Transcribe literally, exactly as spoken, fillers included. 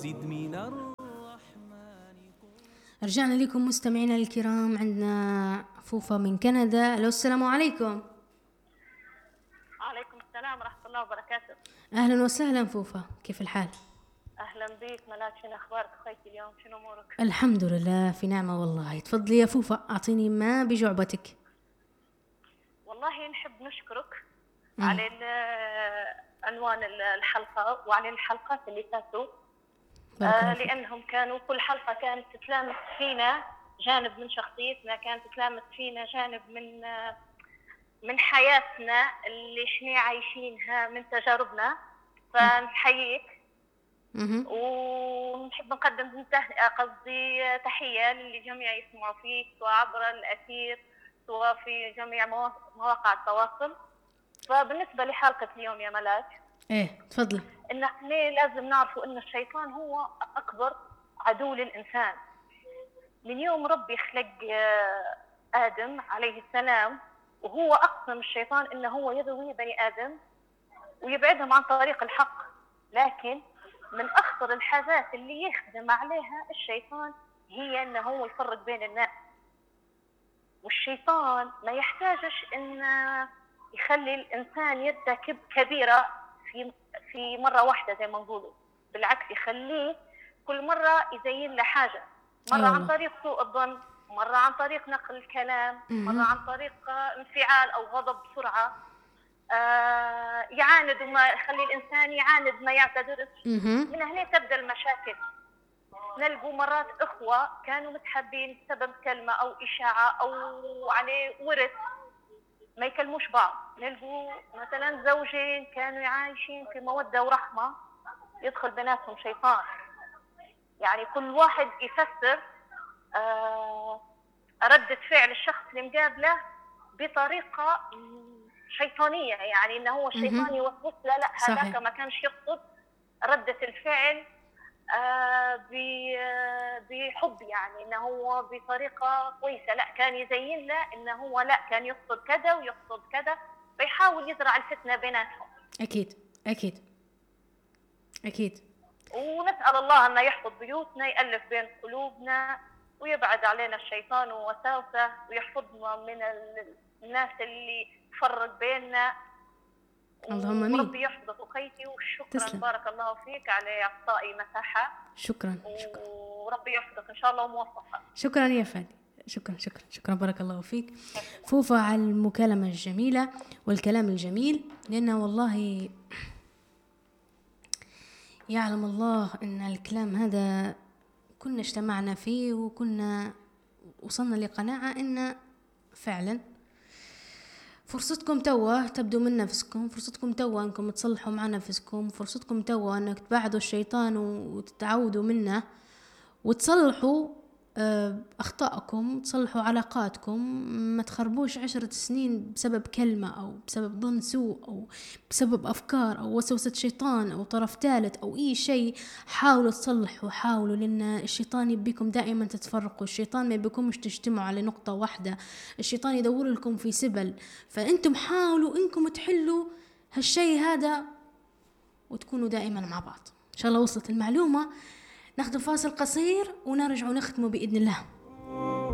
زد من الرحمن. رجعنا لكم مستمعينا الكرام، عندنا فوفا من كندا. الو السلام عليكم. عليكم السلام ورحمة الله وبركاته. أهلا وسهلا فوفا، كيف الحال؟ أهلا بك ملاك، شنو أخبارك أخويتي اليوم؟ شنو أمورك؟ الحمد لله في نعمة والله. تفضلي يا فوفا، أعطيني ما بجعبتك. والله نحب نشكرك مم. على عنوان الحلقة وعلى الحلقات اللي فاتوا، آه لأنهم كانوا كل حلقة كانت تلامس فينا جانب من شخصيتنا، كانت تلامس فينا جانب من آه من حياتنا اللي احنا عايشينها من تجاربنا. فنحييك ونحب نقدم قصدي تحية للجميع يسمعوا فيك، سواء عبر الأثير سواء في جميع مواقع التواصل. فبالنسبة لحلقة اليوم يا ملاك، ايه تفضلي. إن احنا لازم نعرفوا إن الشيطان هو أكبر عدو للإنسان. من يوم ربي خلق آدم عليه السلام وهو أقسم الشيطان إنه هو يغوي بني آدم ويبعدهم عن طريق الحق، لكن من أخطر الحاجات اللي يخدم عليها الشيطان هي إنه هو يفرق بين الناس. والشيطان ما يحتاجش إن يخلي الإنسان يرتكب كبيرة في في مرة واحدة زي ما نقولوا، بالعكس يخليه كل مرة يزين له حاجة، مرة عن طريق سوء الظن، مرة عن طريق نقل الكلام، مرة عن طريق انفعال أو غضب بسرعة، آه يعاند وما يخلي الإنسان يعاند ما يعتذرش. من هنا تبدأ المشاكل. نلقوا مرات إخوة كانوا متحابين بسبب كلمة أو إشاعة أو عليه ورث ما يكلموش بعض. نلقوا مثلا زوجين كانوا عايشين في مودة ورحمة يدخل بيناتهم شيطان، يعني كل واحد يفسر آه ردة فعل الشخص اللي مقابله بطريقة شيطانية، يعني إنه هو الشيطان يوسوس له لا هذاك ما كانش يقصد ردة الفعل آه بحب، يعني إنه هو بطريقة كويسة، لا كان يزين له إنه هو لا كان يقصد كذا ويقصد كذا، فيحاول يزرع الفتنة بيناتهم. أكيد أكيد أكيد. ونسأل الله أنه يحفظ بيوتنا، يألف بين قلوبنا ويبعد علينا الشيطان ووساوسه ويحفظنا من الناس اللي تفرق بيننا. اللهم امين. وربي يحفظك اخيتي، وشكرا تسلم. بارك الله فيك على اعطائي مساحه. شكرا شكرا وربي يحفظك ان شاء الله وموفقه. شكرا يا فادي، شكرا شكرا شكرا بارك الله فيك فوفا على المكالمه الجميله والكلام الجميل، لانه والله يعلم الله ان الكلام هذا كنا اجتمعنا فيه وكنا وصلنا لقناعه ان فعلا فرصتكم توا تبدوا من نفسكم، فرصتكم توا انكم تصلحوا مع نفسكم، فرصتكم توا انك تبعدوا الشيطان وتتعودوا منه وتصلحوا اخطائكم، تصلحوا علاقاتكم، ما تخربوش عشرة سنين بسبب كلمة او بسبب ظن سوء او بسبب افكار او وسوسة شيطان او طرف ثالث او اي شيء. حاولوا تصلحوا، حاولوا، لان الشيطان يبيكم دائما تتفرقوا، الشيطان ما يبيكمش تجتمعوا على نقطة واحدة، الشيطان يدور لكم في سبل. فانتم حاولوا انكم تحلوا هالشيء هذا وتكونوا دائما مع بعض. ان شاء الله وصلت المعلومة. ناخذ فاصل قصير ونرجع ونختمه بإذن الله.